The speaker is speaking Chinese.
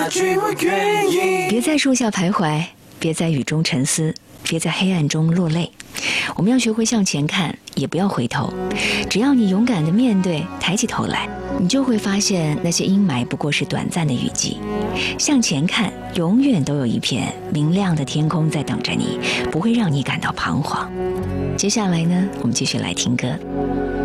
别在树下徘徊，别在雨中沉思，别在黑暗中落泪。我们要学会向前看，也不要回头。只要你勇敢地面对，抬起头来，你就会发现那些阴霾不过是短暂的雨季。向前看，永远都有一片明亮的天空在等着你，不会让你感到彷徨。接下来呢，我们继续来听歌。